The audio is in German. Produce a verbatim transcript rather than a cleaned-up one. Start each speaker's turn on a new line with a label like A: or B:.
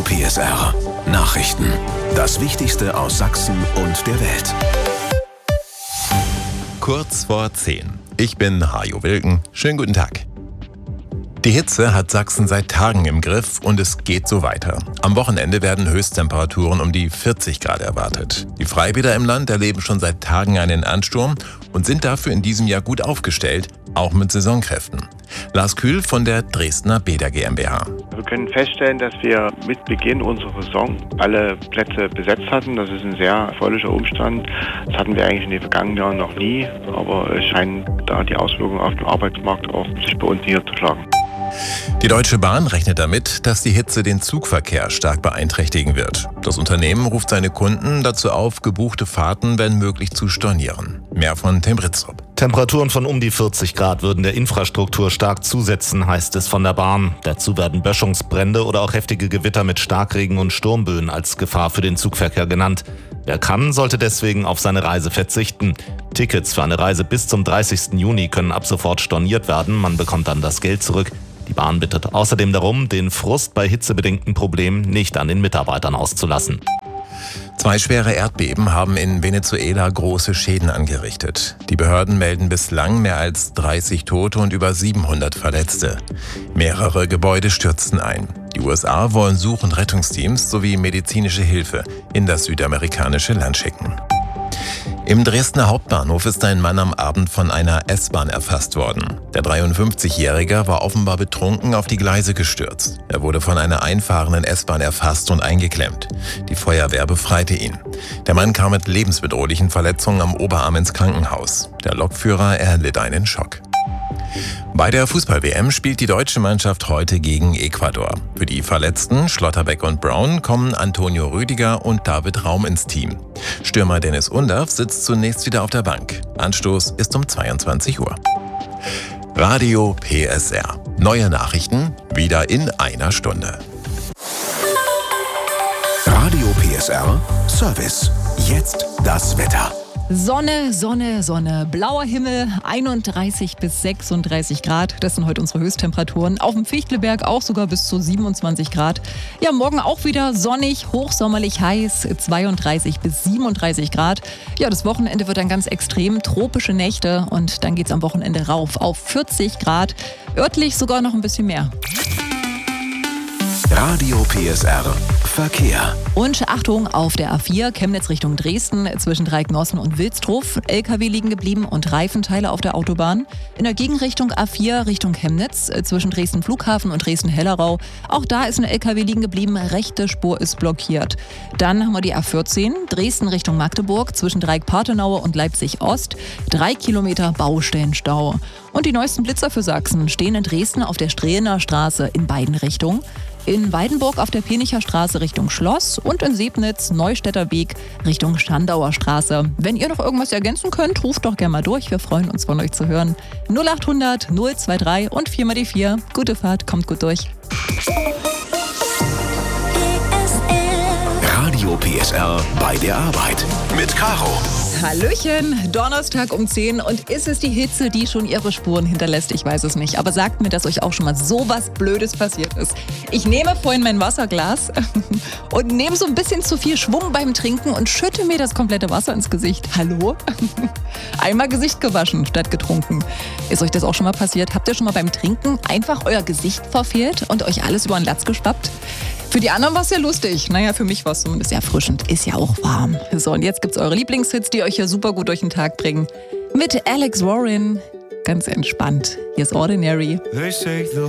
A: P S R Nachrichten. Das Wichtigste aus Sachsen und der Welt.
B: Kurz vor zehn. Ich bin Hajo Wilken. Schönen guten Tag. Die Hitze hat Sachsen seit Tagen im Griff und es geht so weiter. Am Wochenende werden Höchsttemperaturen um die vierzig Grad erwartet. Die Freibäder im Land erleben schon seit Tagen einen Ansturm und sind dafür in diesem Jahr gut aufgestellt, auch mit Saisonkräften. Lars Kühl von der Dresdner Bäder GmbH.
C: Wir können feststellen, dass wir mit Beginn unserer Saison alle Plätze besetzt hatten. Das ist ein sehr erfreulicher Umstand. Das hatten wir eigentlich in den vergangenen Jahren noch nie, aber es scheinen da die Auswirkungen auf den Arbeitsmarkt auch sich bei uns niederzuschlagen.
B: Die Deutsche Bahn rechnet damit, dass die Hitze den Zugverkehr stark beeinträchtigen wird. Das Unternehmen ruft seine Kunden dazu auf, gebuchte Fahrten wenn möglich zu stornieren. Mehr von Tim Britztrup.
D: Temperaturen von um die vierzig Grad würden der Infrastruktur stark zusetzen, heißt es von der Bahn. Dazu werden Böschungsbrände oder auch heftige Gewitter mit Starkregen und Sturmböen als Gefahr für den Zugverkehr genannt. Wer kann, sollte deswegen auf seine Reise verzichten. Tickets für eine Reise bis zum dreißigsten Juni können ab sofort storniert werden. Man bekommt dann das Geld zurück. Die Bahn bittet außerdem darum, den Frust bei hitzebedingten Problemen nicht an den Mitarbeitern auszulassen.
B: Zwei schwere Erdbeben haben in Venezuela große Schäden angerichtet. Die Behörden melden bislang mehr als dreißig Tote und über siebenhundert Verletzte. Mehrere Gebäude stürzten ein. Die U S A wollen Such- und Rettungsteams sowie medizinische Hilfe in das südamerikanische Land schicken. Im Dresdner Hauptbahnhof ist ein Mann am Abend von einer S-Bahn erfasst worden. Der dreiundfünfzigjährige war offenbar betrunken auf die Gleise gestürzt. Er wurde von einer einfahrenden S-Bahn erfasst und eingeklemmt. Die Feuerwehr befreite ihn. Der Mann kam mit lebensbedrohlichen Verletzungen am Oberarm ins Krankenhaus. Der Lokführer erlitt einen Schock. Bei der Fußball-W M spielt die deutsche Mannschaft heute gegen Ecuador. Für die Verletzten Schlotterbeck und Brown kommen Antonio Rüdiger und David Raum ins Team. Stürmer Dennis Undaff sitzt zunächst wieder auf der Bank. Anstoß ist um zweiundzwanzig Uhr. Radio P S R. Neue Nachrichten wieder in einer Stunde.
A: Radio P S R Service. Jetzt das Wetter.
E: Sonne, Sonne, Sonne, blauer Himmel, einunddreißig bis sechsunddreißig Grad. Das sind heute unsere Höchsttemperaturen. Auf dem Fichtelberg auch sogar bis zu siebenundzwanzig Grad. Ja, morgen auch wieder sonnig, hochsommerlich heiß, zweiunddreißig bis siebenunddreißig Grad. Ja, das Wochenende wird dann ganz extrem, tropische Nächte und dann geht's am Wochenende rauf auf vierzig Grad. Örtlich sogar noch ein bisschen mehr.
A: Radio P S R Verkehr.
E: Und Achtung, auf der A vier, Chemnitz Richtung Dresden, zwischen Dreiecknossen und Wilsdruf. L K W liegen geblieben und Reifenteile auf der Autobahn. In der Gegenrichtung A vier Richtung Chemnitz, zwischen Dresden Flughafen und Dresden Hellerau. Auch da ist ein L K W liegen geblieben, rechte Spur ist blockiert. Dann haben wir die A vierzehn, Dresden Richtung Magdeburg, zwischen Dreieck-Partenaue und Leipzig Ost. Drei Kilometer Baustellenstau. Und die neuesten Blitzer für Sachsen stehen in Dresden auf der Strähner Straße in beiden Richtungen. In Weidenburg auf der Penicher Straße Richtung Schloss und in Sebnitz Neustädter Weg Richtung Schandauer Straße. Wenn ihr noch irgendwas ergänzen könnt, ruft doch gerne mal durch. Wir freuen uns, von euch zu hören. null achthundert null drei und vier mal die vier. Gute Fahrt, kommt gut durch.
A: Radio P S R bei der Arbeit mit Caro.
E: Hallöchen, Donnerstag um zehn und ist es die Hitze, die schon ihre Spuren hinterlässt? Ich weiß es nicht, aber sagt mir, dass euch auch schon mal so was Blödes passiert ist. Ich nehme vorhin mein Wasserglas und nehme so ein bisschen zu viel Schwung beim Trinken und schütte mir das komplette Wasser ins Gesicht. Hallo? Einmal Gesicht gewaschen statt getrunken. Ist euch das auch schon mal passiert? Habt ihr schon mal beim Trinken einfach euer Gesicht verfehlt und euch alles über den Latz geschwappt? Für die anderen war es ja lustig. Naja, für mich war es zumindest erfrischend. Ist ja auch warm. So, und jetzt gibt's eure Lieblingshits, die euch ja super gut durch den Tag bringen. Mit Alex Warren. Ganz entspannt. Hier ist Ordinary.
F: They say the